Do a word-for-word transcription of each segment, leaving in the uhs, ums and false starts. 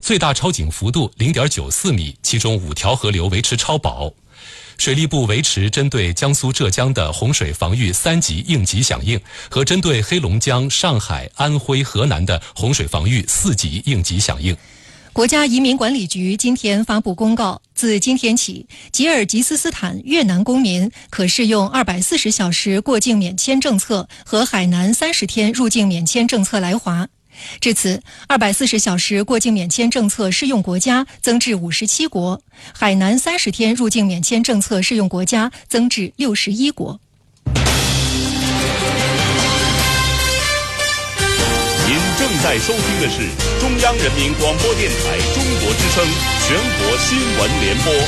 最大超警幅度 零点九四米，其中五条河流维持超保。水利部维持针对江苏、浙江的洪水防御三级应急响应和针对黑龙江、上海、安徽、河南的洪水防御四级应急响应。 国家移民管理局今天发布公告，自今天起，吉尔吉斯斯坦越南公民可适用二百四十小时过境免签政策和海南三十天入境免签政策来华。至此，二百四十小时过境免签政策适用国家增至五十七国，海南三十天入境免签政策适用国家增至六十一国。 您正在收听的是中央人民广播电台中国之声全国新闻联播。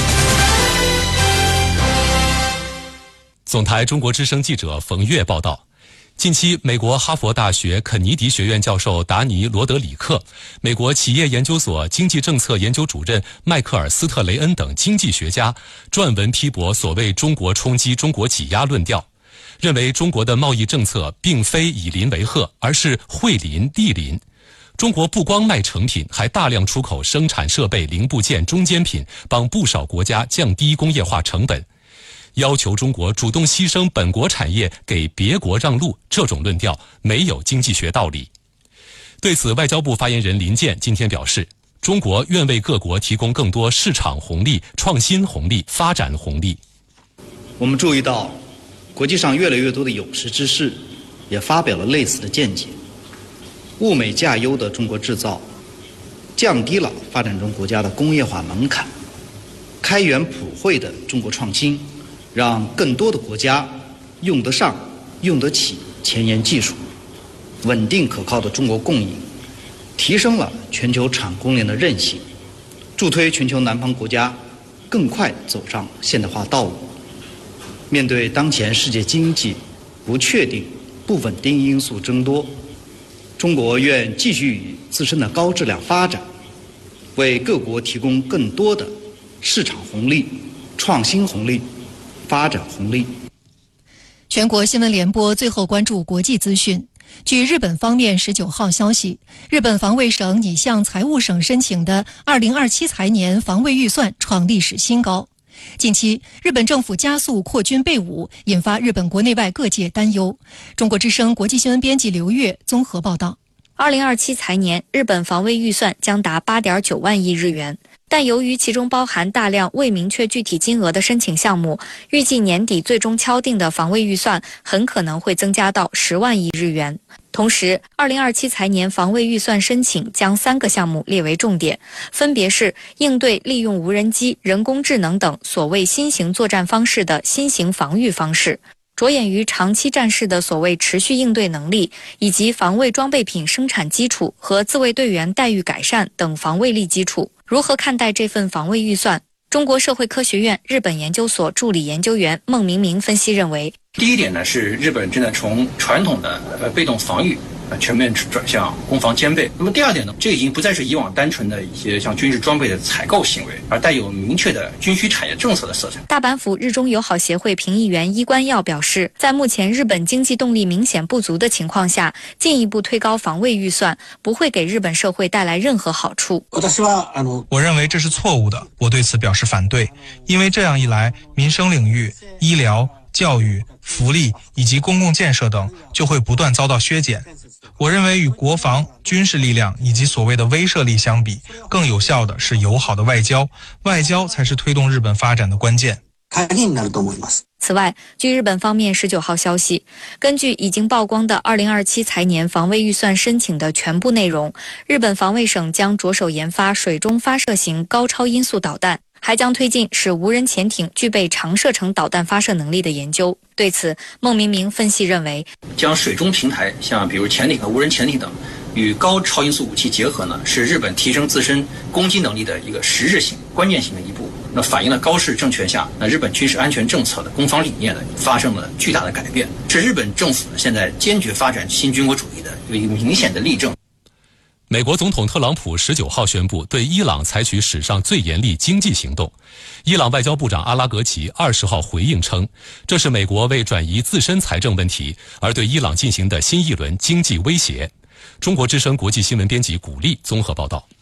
总台中国之声记者冯月报道。近期，美国哈佛大学肯尼迪学院教授达尼·罗德里克、美国企业研究所经济政策研究主任迈克尔·斯特雷恩等经济学家撰文批驳所谓中国冲击、中国挤压论调，认为中国的贸易政策并非以邻为壑，而是惠邻利邻。中国不光卖成品，还大量出口生产设备、零部件、中间品，帮不少国家降低工业化成本。要求中国主动牺牲本国产业给别国让路，这种论调没有经济学道理。对此，外交部发言人林健今天表示，中国愿为各国提供更多市场红利、创新红利、发展红利。 我们注意到，国际上越来越多的有识之士也发表了类似的见解。物美价优的中国制造，降低了发展中国家的工业化门槛；开源普惠的中国创新，让更多的国家用得上、用得起前沿技术；稳定可靠的中国供应，提升了全球产供链的韧性，助推全球南方国家更快走上现代化道路。面对当前世界经济不确定、不稳定因素增多，中国愿继续以自身的高质量发展，为各国提供更多的市场红利、创新红利、发展红利。 全国新闻联播最后关注国际资讯。据日本方面十九号消息，日本防卫省拟向财务省申请的二零二七财年防卫预算创历史新高。近期，日本政府加速扩军备武，引发日本国内外各界担忧。中国之声国际新闻编辑刘月综合报道。 二零二七财年，日本防卫预算将达 八点九万亿日元。但由于其中包含大量未明确具体金额的申请项目，预计年底最终敲定的防卫预算很可能会增加到十万亿日元。同时，二零二七财年防卫预算申请将三个项目列为重点，分别是应对利用无人机、人工智能等所谓新型作战方式的新型防御方式，着眼于长期战事的所谓持续应对能力，以及防卫装备品生产基础和自卫队员待遇改善等防卫力基础。如何看待这份防卫预算？中国社会科学院日本研究所助理研究员孟明明分析认为， 第一点呢，是日本正在从传统的呃被动防御呃全面转向攻防兼备。那么第二点呢，这已经不再是以往单纯的一些像军事装备的采购行为，而带有明确的军需产业政策的色彩。 大阪府日中友好协会评议员伊关耀表示，在目前日本经济动力明显不足的情况下，进一步推高防卫预算不会给日本社会带来任何好处。 我认为这是错误的，我对此表示反对，因为这样一来，民生领域、医疗、教育、福利以及公共建设等就会不断遭到削减。我认为与国防、军事力量以及所谓的威慑力相比，更有效的是友好的外交，外交才是推动日本发展的关键。 此外，据日本方面十九号消息，根据已经曝光的二零二七财年防卫预算申请的全部内容，日本防卫省将着手研发水中发射型高超音速导弹，还将推进使无人潜艇具备长射程导弹发射能力的研究。对此，孟明明分析认为， 将水中平台，像比如潜艇和无人潜艇等，与高超音速武器结合呢，是日本提升自身攻击能力的一个实质性、关键性的一步。那反映了高市政权下，那日本军事安全政策的攻防理念呢，发生了巨大的改变，是日本政府现在坚决发展新军国主义的有一个明显的例证。 美国总统特朗普十九号宣布对伊朗采取史上最严厉经济行动。伊朗外交部长阿拉格齐二十号回应称，这是美国为转移自身财政问题而对伊朗进行的新一轮经济威胁。中国之声国际新闻编辑古丽综合报道。